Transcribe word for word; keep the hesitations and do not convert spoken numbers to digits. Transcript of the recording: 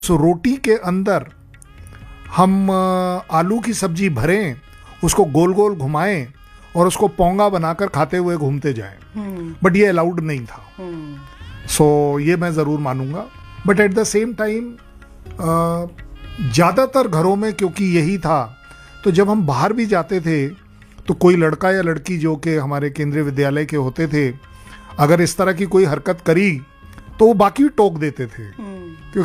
सो रोटी के अंदर हम अ, आलू की सब्जी भरें, उसको गोल गोल घुमाएं और उसको पोंगा बनाकर खाते हुए घूमते जाएं, बट ये अलाउड नहीं था। सो so, ये मैं ज़रूर मानूंगा। But at the same time ज़्यादातर घरों में क्योंकि यही था, तो जब हम बाहर भी जाते थे तो कोई लड़का या लड़की जो कि हमारे केंद्रीय विद्यालय के होते थे, अगर इस तरह की कोई हरकत करी तो वो बाकी टोक देते थे।